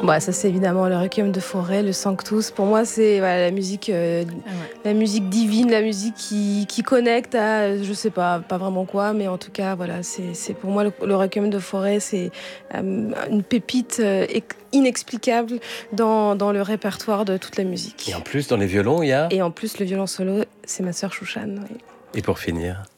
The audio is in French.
Bah, ça c'est évidemment le Requiem de Fauré, le Sanctus. Pour moi, c'est la musique, la musique divine, la musique qui connecte à, je sais pas vraiment quoi, mais en tout cas, voilà, c'est pour moi le Requiem de Fauré, c'est une pépite inexplicable dans le répertoire de toute la musique. Et en plus, dans les violons, il y a... Et en plus, le violon solo, c'est ma sœur Chouchane. Oui. Et pour finir